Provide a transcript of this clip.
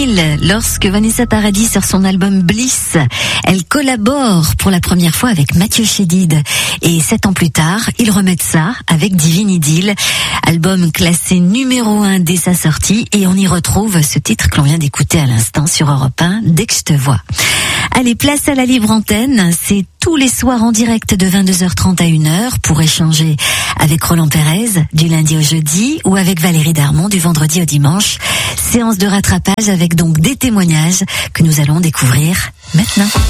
2000, lorsque Vanessa Paradis sort son album Bliss, elle collabore pour la première fois avec Mathieu Chédid. Et 7 ans plus tard, ils remettent ça avec Divine Idylle, album classé numéro 1 dès sa sortie, et on y retrouve ce titre que l'on vient d'écouter à l'instant sur Europe 1, Dès que je te vois. Allez, place à la libre antenne, c'est tous les soirs en direct de 22h30 à 1h pour échanger avec Roland Pérez du lundi au jeudi ou avec Valérie Darmon du vendredi au dimanche. Séance de rattrapage avec donc des témoignages que nous allons découvrir maintenant.